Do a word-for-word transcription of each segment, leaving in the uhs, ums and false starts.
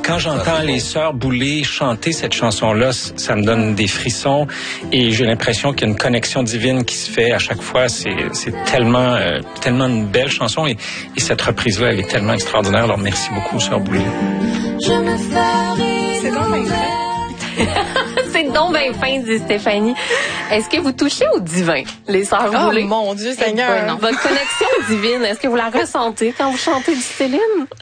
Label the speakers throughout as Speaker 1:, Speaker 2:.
Speaker 1: quand j'entends les sœurs Boulay chanter cette chanson-là, ça me donne des frissons et j'ai l'impression qu'il y a une connexion divine qui se fait à chaque fois. C'est, c'est tellement, euh, tellement une belle chanson et, et cette reprise-là, elle est tellement extraordinaire. Alors, merci beaucoup, sœurs Boulay.
Speaker 2: C'est donc bien fin.
Speaker 3: C'est donc bien fin, dit Stéphanie. Est-ce que vous touchez au divin, les sœurs
Speaker 2: Oh
Speaker 3: Boulay?
Speaker 2: mon Dieu, Seigneur!
Speaker 3: Eh ben, votre connexion divine, est-ce que vous la ressentez quand vous chantez du Céline?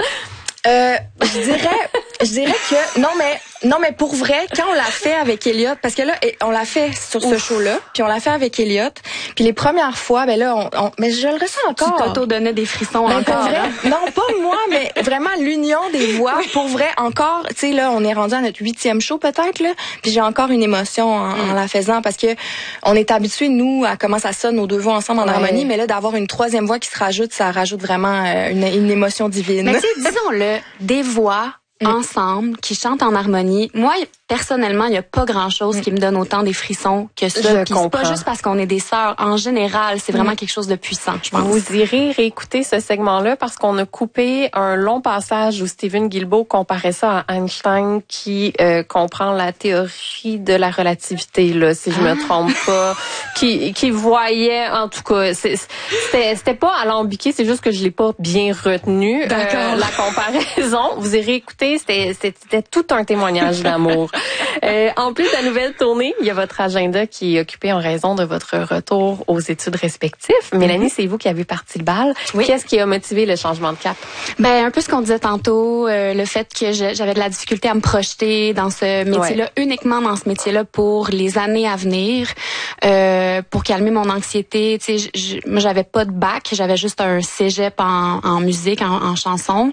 Speaker 2: Euh, je dirais, je dirais que non mais non mais pour vrai, quand on l'a fait avec Elliot, parce que là on l'a fait sur ce show-là, puis on l'a fait avec Elliot, puis les premières fois, ben là, on, on mais je le ressens encore.
Speaker 3: Tu t'auto-donnais des frissons
Speaker 2: ben,
Speaker 3: encore.
Speaker 2: Pour vrai,
Speaker 3: hein?
Speaker 2: non pas moi, mais vraiment l'union des voix. Pour vrai, encore, tu sais là, on est rendu à notre huitième show peut-être là, puis j'ai encore une émotion en, mm. en la faisant parce que on est habitués nous à comment ça sonne nos deux voix ensemble en ouais. harmonie, mais là d'avoir une troisième voix qui se rajoute, ça rajoute vraiment euh, une, une émotion divine.
Speaker 3: Mais tu sais, disons-le, des voix mm. ensemble qui chantent en harmonie. Moi, personnellement, il n'y a pas grand-chose mm. qui me donne autant des frissons que ça.
Speaker 2: Je
Speaker 3: Puis
Speaker 2: comprends.
Speaker 3: c'est pas juste parce qu'on est des sœurs. En général, c'est vraiment mm. quelque chose de puissant, je pense.
Speaker 4: Vous irez réécouter ce segment-là parce qu'on a coupé un long passage où Stephen Guilbeault comparait ça à Einstein qui euh, comprend la théorie de la relativité, là, si je me trompe pas, qui qui voyait, en tout cas, c'est, c'était c'était pas alambiqué, c'est juste que je l'ai pas bien retenu.
Speaker 2: D'accord.
Speaker 4: Euh, la comparaison. Vous irez écouter, c'était c'était tout un témoignage d'amour. Euh, en plus de la nouvelle tournée, il y a votre agenda qui est occupé en raison de votre retour aux études respectives. Mm-hmm. Mélanie, c'est vous qui avez parti le bal.
Speaker 3: Oui.
Speaker 4: Qu'est-ce qui a motivé le changement de cap?
Speaker 3: Ben un peu ce qu'on disait tantôt, euh, le fait que je, j'avais de la difficulté à me projeter dans ce métier-là, ouais. uniquement dans ce métier-là pour les années à venir, euh, pour calmer mon anxiété. Tu sais, je, moi j'avais pas de bac, j'avais juste un cégep en, en musique, en, en chanson.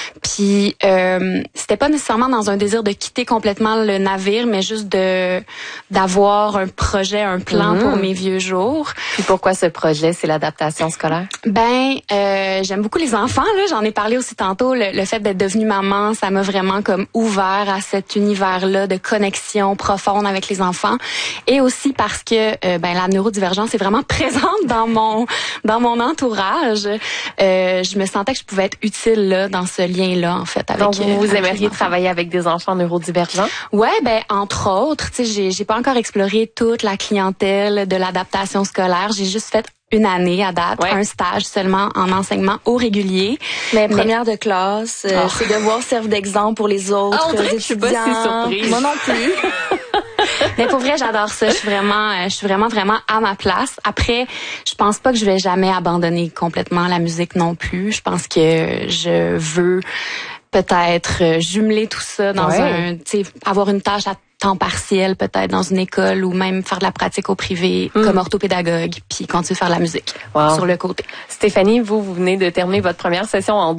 Speaker 3: Puis euh, c'était pas nécessairement dans un désir de quitter complètement le navire, mais juste de d'avoir un projet, un plan mmh. pour mes vieux jours.
Speaker 4: Puis pourquoi ce projet, c'est l'adaptation scolaire?
Speaker 3: Ben, euh, j'aime beaucoup les enfants. Là, j'en ai parlé aussi tantôt. Le, le fait d'être devenue maman, ça m'a vraiment comme ouvert à cet univers-là de connexion profonde avec les enfants. Et aussi parce que euh, ben la neurodivergence est vraiment présente dans mon dans mon entourage. Euh, je me sentais que je pouvais être utile là dans ce lien-là en fait. Avec,
Speaker 4: Donc vous, vous
Speaker 3: avec
Speaker 4: aimeriez travailler avec des enfants neurodivergents?
Speaker 3: Ouais, ben entre autres, tu sais, j'ai j'ai pas encore exploré toute la clientèle de l'adaptation scolaire. J'ai juste fait une année à date, ouais. un stage seulement en enseignement au régulier.
Speaker 2: Mais première de classe, euh, oh. c'est devoir servir d'exemple pour les autres
Speaker 3: oh,
Speaker 2: étudiants.
Speaker 3: Je suis pas si surprise.
Speaker 2: Moi non plus.
Speaker 3: Mais pour vrai, j'adore ça. Je suis vraiment, je suis vraiment, vraiment à ma place. Après, je pense pas que je vais jamais abandonner complètement la musique non plus. Je pense que je veux peut-être jumeler tout ça dans ouais. un, tu sais, avoir une tâche à temps partiel peut-être dans une école ou même faire de la pratique au privé mm. comme orthopédagogue puis continuer à faire de la musique wow. sur le côté.
Speaker 4: Stéphanie, vous, vous venez de terminer votre première session en